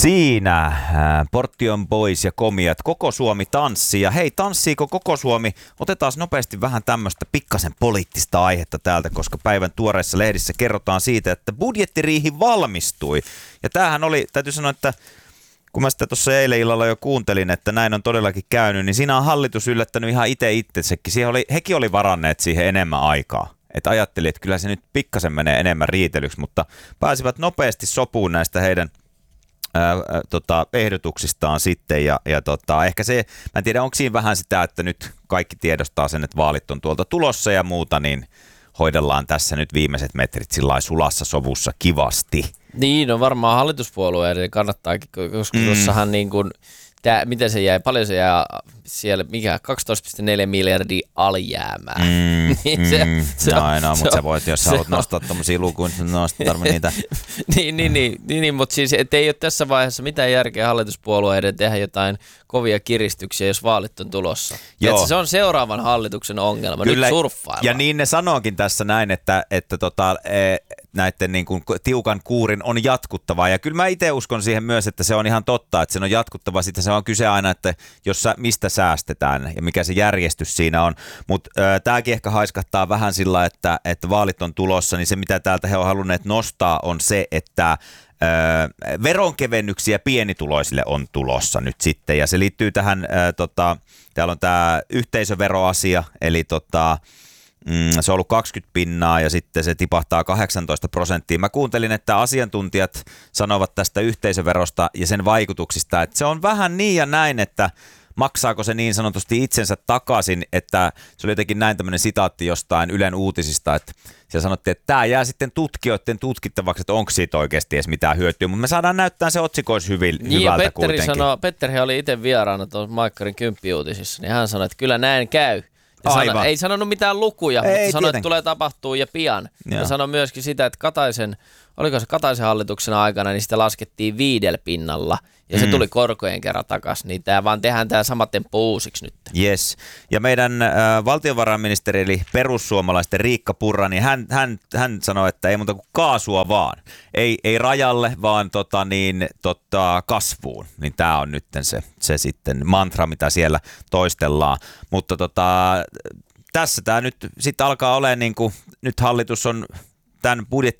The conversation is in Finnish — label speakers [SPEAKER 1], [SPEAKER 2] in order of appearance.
[SPEAKER 1] Siinä Portti on pois ja komiat. Koko Suomi tanssii. Ja hei, tanssiiko koko Suomi? Otetaan nopeasti vähän tämmöistä pikkasen poliittista aihetta täältä, koska päivän tuoreissa lehdissä kerrotaan siitä, että budjettiriihi valmistui. Ja tämähän oli, täytyy sanoa, että kun mä sitä tuossa eilen illalla jo kuuntelin, että näin on todellakin käynyt, niin siinä on hallitus yllättänyt ihan itsekin. Hekin oli varanneet siihen enemmän aikaa. Että ajattelin, että kyllä se nyt pikkasen menee enemmän riitelyksi, mutta pääsivät nopeasti sopuun näistä heidän ehdotuksistaan sitten. Ja ehkä se, mä en tiedä, onko siinä vähän sitä, että nyt kaikki tiedostaa sen, että vaalit on tuolta tulossa ja muuta, niin hoidellaan tässä nyt viimeiset metrit sillai sulassa sovussa kivasti.
[SPEAKER 2] Niin, no varmaan hallituspuolueiden kannattaakin, koska tuossahan niin kuin, miten se jäi, paljon se jää siellä, mikä 12,4 miljardia alijäämää.
[SPEAKER 1] Mutta sä voit, jos sä haluat nostaa tommosia lukuja, niin nostaa niitä.
[SPEAKER 2] niin, mutta siis ei ole tässä vaiheessa mitään järkeä hallituspuolueiden tehdä jotain kovia kiristyksiä, jos vaalit on tulossa. Se on seuraavan hallituksen ongelma, kyllä, nyt surffaillaan.
[SPEAKER 1] Ja niin ne sanookin tässä näin, että näiden niin kuin tiukan kuurin on jatkuttava. Ja kyllä mä itse uskon siihen myös, että se on ihan totta, että sen on jatkuttava. Sitten se on kyse aina, että mistä säästetään ja mikä se järjestys siinä on. Mutta tämäkin ehkä haiskahtaa vähän sillä, että vaalit on tulossa, niin se mitä täältä he on halunneet nostaa on se, että veronkevennyksiä pienituloisille on tulossa nyt sitten. Ja se liittyy tähän, täällä on tämä yhteisöveroasia, eli se on ollut 20% ja sitten se tipahtaa 18%. Mä kuuntelin, että asiantuntijat sanovat tästä yhteisöverosta ja sen vaikutuksista, että se on vähän niin ja näin, että maksaako se niin sanotusti itsensä takaisin, että se oli jotenkin näin tämmöinen sitaatti jostain Ylen uutisista, että siellä sanottiin, että tämä jää sitten tutkijoiden tutkittavaksi, että onko siitä oikeasti edes mitään hyötyä, mutta me saadaan näyttää se otsikoissa hyvältä kuitenkin.
[SPEAKER 2] Petteri oli itse vieraana tuossa Maikkarin 10-uutisissa, niin hän sanoi, että kyllä näin käy. Ei sanonut mitään lukuja, mutta sanoi, että tulee tapahtuu ja pian. Joo. Ja sanoi myöskin sitä, että Kataisen hallituksen aikana, niin sitä laskettiin 5%. Ja se tuli korkojen kerran takaisin, niin tämä vaan tehdään tämä samaten uusiksi nyt.
[SPEAKER 1] Yes. Ja meidän valtiovarainministeri eli perussuomalaisten Riikka Purra, niin hän sanoi, että ei muuta kuin kaasua vaan. Ei rajalle, vaan kasvuun. Niin tämä on nyt se sitten mantra, mitä siellä toistellaan. Mutta tässä tämä nyt sitten alkaa olemaan niin kuin, nyt hallitus on tämän